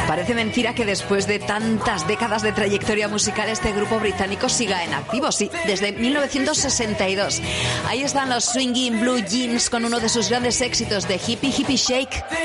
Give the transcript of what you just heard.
Parece mentira que después de tantas décadas de trayectoria musical este grupo británico siga en activo, sí, desde 1962. Ahí están los Swingin' Blue Jeans con uno de sus grandes éxitos de Hippie Hippie Shake.